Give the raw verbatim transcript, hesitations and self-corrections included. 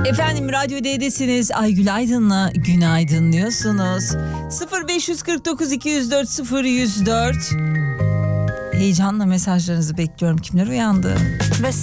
Efendim Radyo D'desiniz. Aygül Aydın'la günaydınlıyorsunuz. sıfır beş kırk dokuz iki yüz dört sıfır yüz dört. Heyecanla mesajlarınızı bekliyorum. Kimler uyandı? Ve